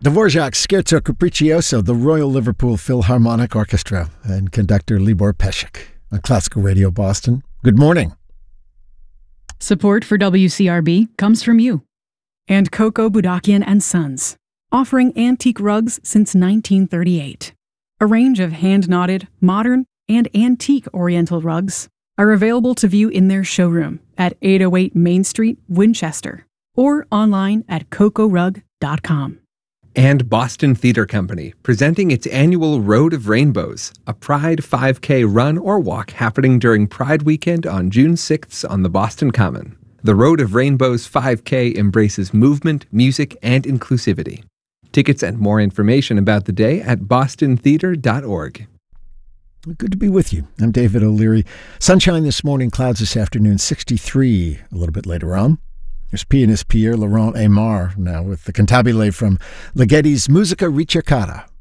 Dvorak's Scherzo Capriccioso, the Royal Liverpool Philharmonic Orchestra, and conductor Libor Pesek on Classical Radio Boston. Good morning. Support for WCRB comes from you and Coco Budakian and Sons, offering antique rugs since 1938. A range of hand-knotted, modern, and antique Oriental rugs are available to view in their showroom at 808 Main Street, Winchester, or online at cocorug.com. And Boston Theater Company, presenting its annual Road of Rainbows, a Pride 5K run or walk happening during Pride Weekend on June 6th on the Boston Common. The Road of Rainbows 5K embraces movement, music, and inclusivity. Tickets and more information about the day at bostontheater.org. Good to be with you. I'm David O'Leary. Sunshine this morning, clouds this afternoon, 63 a little bit later on. There's pianist Pierre Laurent Aymar now with the cantabile from Ligeti's Musica Ricercata.